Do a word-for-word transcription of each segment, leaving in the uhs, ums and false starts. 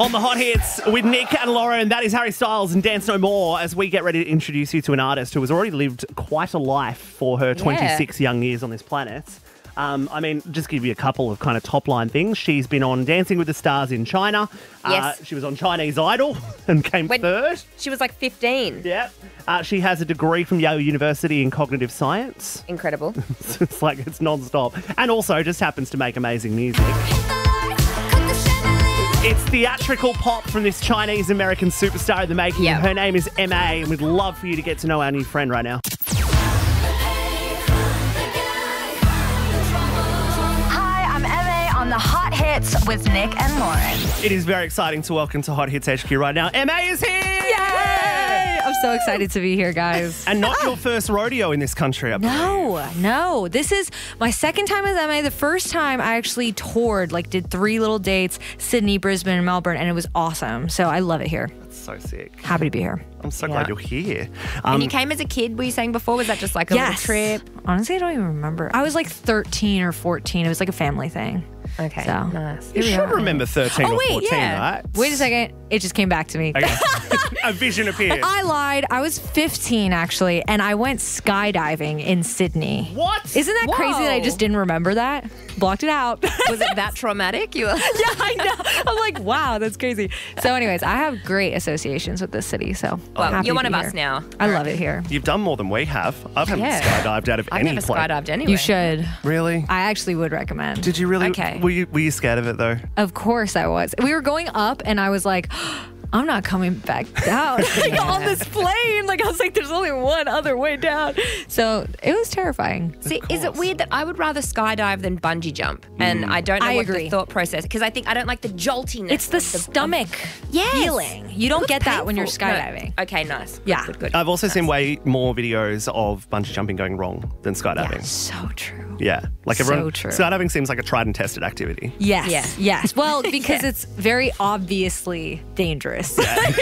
On the Hot Hits with Nick and Lauren, that is Harry Styles and Dance No More as we get ready to introduce you to an artist who has already lived quite a life for her twenty-six yeah. young years on this planet. Um, I mean, just give you a couple of kind of top-line things. She's been on Dancing with the Stars in China. Yes. Uh, she was on Chinese Idol and came when third. She was like fifteen. Yeah. Uh, she has a degree from Yale University in cognitive science. Incredible. It's like it's non-stop. And also just happens to make amazing music. It's theatrical pop from this Chinese-American superstar in the making. Yep. Her name is M A, and we'd love for you to get to know our new friend right now. Hi, I'm M A on the Hot Hits with Nick and Lauren. It is very exciting to welcome to Hot Hits H Q right now. M A is here! Yay! I'm so excited to be here, guys. And not your first rodeo in this country, I believe. No, no. This is my second time as M A. The first time I actually toured, like did three little dates, Sydney, Brisbane, and Melbourne, and it was awesome. So I love it here. That's so sick. Happy to be here. I'm so Yeah. glad you're here. Um, And you came as a kid, were you saying before? Was that just like a Yes. little trip? Honestly, I don't even remember. I was like thirteen or fourteen. It was like a family thing. Okay, So. nice. you Here we should are. remember thirteen Oh, or wait, fourteen, yeah. right? Wait a second. It just came back to me. Okay. A vision appeared. I lied. I was fifteen, actually, and I went skydiving in Sydney. What? Isn't that crazy that I Whoa. just didn't remember that? Blocked it out. Was it that traumatic? You were Yeah, I know. I'm like, wow, that's crazy. So anyways, I have great associations with this city, so Well, happy you're to one be of here. us now. I love it here. You've done more than we have. I haven't Yeah. skydived out of I've any never place. skydived anyway. You should. Really? I actually would recommend. Did you really? Okay. Were you, were you scared of it, though? Of course I was. We were going up and I was like, I'm not coming back down like, on this plane. Like I was like, there's only one other way down. So it was terrifying. See, is it weird that I would rather skydive than bungee jump? And I don't know I what agree. the thought process, because I think I don't like the joltiness. It's the of stomach Yes. feeling. You don't It get looks that when you're painful. No. skydiving. Okay, nice. Yeah. Good, good. I've also seen way more videos of bungee jumping going wrong than skydiving. So true. Yeah. Like So everyone, true. skydiving seems like a tried and tested activity. Yes. Yeah. Yes. Well, because Yeah. it's very obviously dangerous.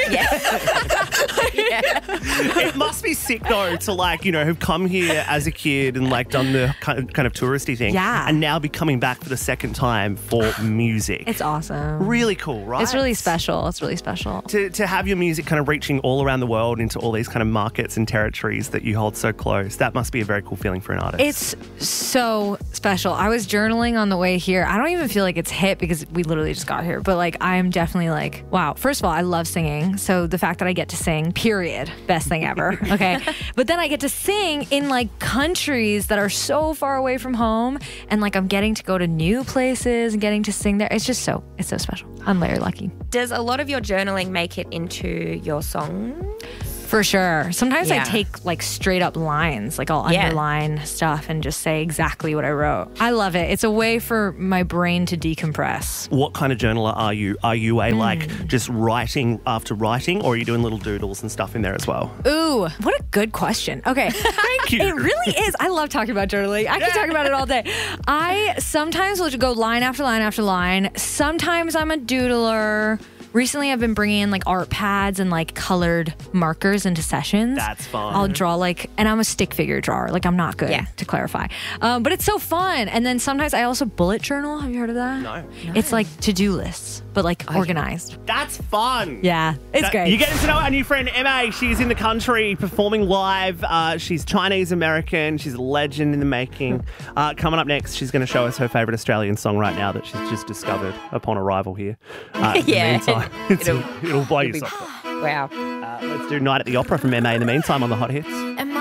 It must be sick though to like, you know, have come here as a kid and like done the kind kind of touristy thing. Yeah. And now be coming back for the second time for music. It's awesome. really cool, right? It's really special. It's really special. To, to have your music kind of reaching all around the world into all these kind of markets and territories that you hold so close, that must be a very cool feeling for an artist. It's so special. I was journaling on the way here. I don't even feel like it's hit because we literally just got here. But like, I'm definitely like, wow. First of all, I love singing. So the fact that I get to sing, period, best thing ever. Okay. But then I get to sing in like countries that are so far away from home. And like, I'm getting to go to new places and getting to sing there. It's just so, it's so special. I'm very lucky. Does a lot of your journaling make it into your songs? For sure. Sometimes I Yeah. take like straight up lines, like I'll Yeah. underline stuff and just say exactly what I wrote. I love it. It's a way for my brain to decompress. What kind of journaler are you? Are you a like Hmm. just writing after writing, or are you doing little doodles and stuff in there as well? Ooh, what a good question. Okay. Thank you. It really is. I love talking about journaling. I can talk about it all day. I sometimes will go line after line after line. Sometimes I'm a doodler. Recently, I've been bringing in like art pads and like colored markers into sessions. That's fun. I'll draw like, and I'm a stick figure drawer. Like I'm not good, Yeah. to clarify. Um, but it's so fun. And then sometimes I also bullet journal. Have you heard of that? No. It's like to-do lists, but like organized. That's fun. Yeah, it's That- great. You're getting to know our new friend M A. She's in the country performing live. Uh, she's Chinese American. She's a legend in the making. Uh, coming up next, she's going to show us her favourite Australian song right now that she's just discovered upon arrival here. Uh, in the Yeah. meantime, it's- It'll- it'll blow it'll your be- socks off. Wow. Uh, let's do Night at the Opera from M A in the meantime on the Hot Hits. Am